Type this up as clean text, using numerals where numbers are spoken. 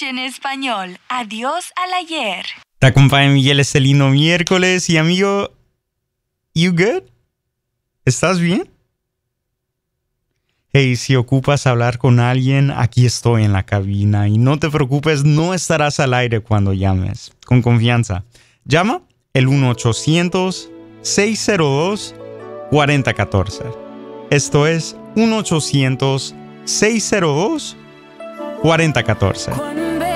en español. Adiós al ayer. Te acompaña Miguel este lindo miércoles y amigo, you good? ¿Estás bien? Hey, si ocupas hablar con alguien, aquí estoy en la cabina y no te preocupes, no estarás al aire cuando llames. Con confianza. Llama el 1-800-602-4014. Esto es 1-800-602-4014.